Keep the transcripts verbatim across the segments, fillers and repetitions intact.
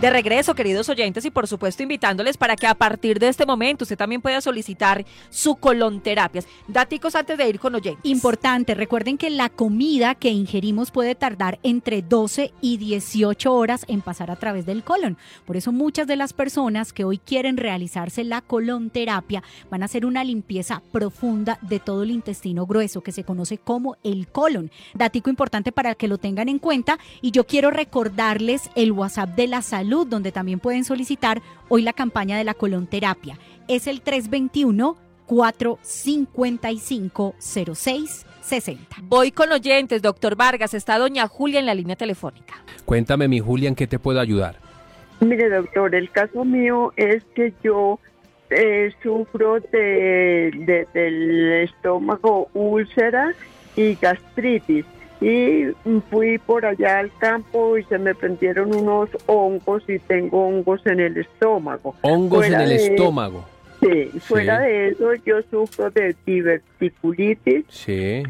de regreso, queridos oyentes, y por supuesto invitándoles para que a partir de este momento usted también pueda solicitar su colonterapia. Daticos antes de ir con oyentes. Importante, recuerden que la comida que ingerimos puede tardar entre doce y dieciocho horas en pasar a través del colon. Por eso muchas de las personas que hoy quieren realizarse la colonterapia van a hacer una limpieza profunda de todo el intestino grueso, que se conoce como el colon. Datico importante para que lo tengan en cuenta, y yo quiero recordarles el WhatsApp de la salud, donde también pueden solicitar hoy la campaña de la colonterapia. Es el tres dos uno, cuatro cinco cinco, cero seis seis cero. Voy con oyentes, doctor Vargas. Está doña Julia en la línea telefónica. Cuéntame, mi Julia, ¿en qué te puedo ayudar? Mire, doctor, el caso mío es que yo eh, sufro de, de del estómago, úlcera y gastritis. Y fui por allá al campo y se me prendieron unos hongos y tengo hongos en el estómago. ¿Hongos Fuera en el de, estómago? Sí, fuera Sí. de eso yo sufro de diverticulitis. Sí.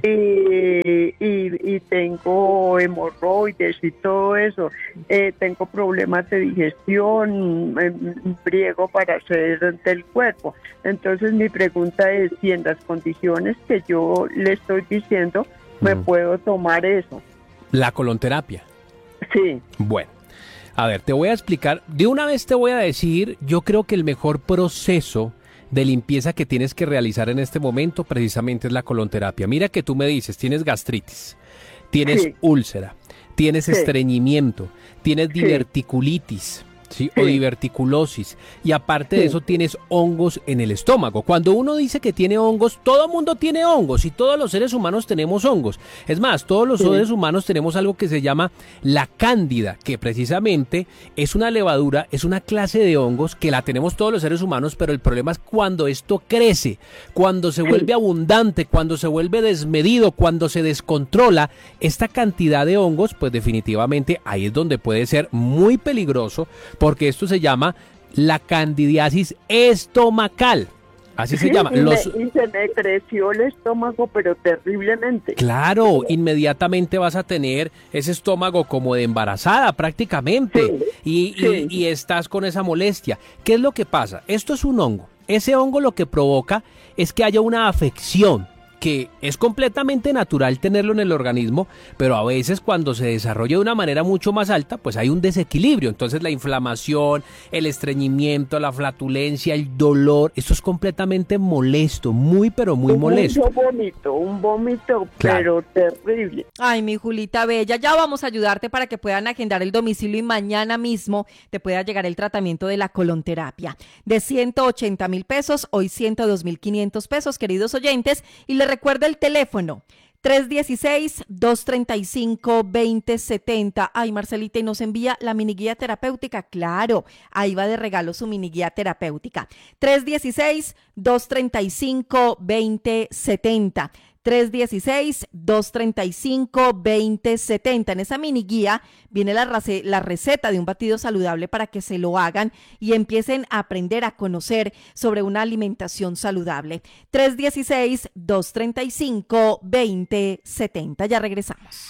Y, y, y tengo hemorroides y todo eso. Eh, tengo problemas de digestión, eh, briego para hacer del cuerpo. Entonces mi pregunta es si en las condiciones que yo le estoy diciendo me Mm. puedo tomar eso. La colonterapia. Sí. Bueno, a ver, te voy a explicar. De una vez te voy a decir, yo creo que el mejor proceso de limpieza que tienes que realizar en este momento precisamente es la colonterapia. Mira que tú me dices, tienes gastritis, tienes Sí. úlcera, tienes Sí. estreñimiento, tienes Sí. diverticulitis, ¿sí? Sí. O diverticulosis, y aparte de Sí. eso tienes hongos en el estómago. Cuando uno dice que tiene hongos, todo mundo tiene hongos y todos los seres humanos tenemos hongos. Es más, todos los Sí. seres humanos tenemos algo que se llama la cándida, que precisamente es una levadura, es una clase de hongos que la tenemos todos los seres humanos, pero el problema es cuando esto crece, cuando se vuelve abundante, cuando se vuelve desmedido, cuando se descontrola esta cantidad de hongos, pues definitivamente ahí es donde puede ser muy peligroso, porque esto se llama la candidiasis estomacal. Así se Sí, llama. y, Los... me, y se me creció el estómago, pero terriblemente. Claro, inmediatamente vas a tener ese estómago como de embarazada prácticamente, Sí, y, sí. y, y estás con esa molestia. ¿Qué es lo que pasa? Esto es un hongo. Ese hongo lo que provoca es que haya una afección, que es completamente natural tenerlo en el organismo, pero a veces cuando se desarrolla de una manera mucho más alta, pues hay un desequilibrio. Entonces la inflamación, el estreñimiento, la flatulencia, el dolor, esto es completamente molesto, muy pero muy molesto. Un vómito, un vómito, Claro. pero terrible. Ay, mi Julita Bella, ya vamos a ayudarte para que puedan agendar el domicilio y mañana mismo te pueda llegar el tratamiento de la colonterapia. De ciento ochenta mil pesos, hoy ciento dos mil quinientos pesos, queridos oyentes, y les recuerdo el teléfono. tres uno seis, dos tres cinco, dos cero siete cero. Ay, Marcelita, ¿y nos envía la mini guía terapéutica? Claro, ahí va de regalo su mini guía terapéutica. tres uno seis, dos tres cinco, dos cero siete cero. tres uno seis, dos tres cinco, dos cero siete cero. En esa mini guía viene la, race- la receta de un batido saludable para que se lo hagan y empiecen a aprender a conocer sobre una alimentación saludable. tres uno seis, dos tres cinco, dos cero siete cero. Ya regresamos.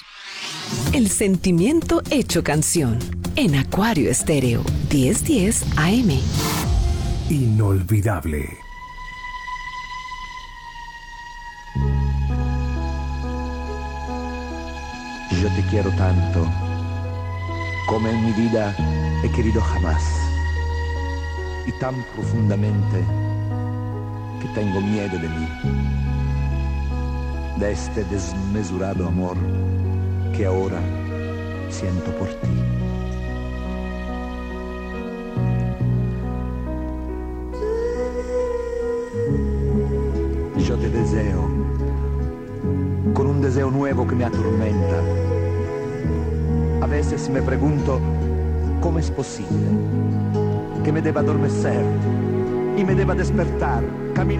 El sentimiento hecho canción en Acuario Estéreo diez diez A M. Inolvidable. Yo te quiero tanto, como en mi vida he querido jamás, y tan profundamente que tengo miedo de mí, de este desmesurado amor que ahora siento por ti. Yo te deseo, con un deseo nuevo que me atormenta. A veces me pregunto cómo es posible que me deba adormecer y me deba despertar, caminar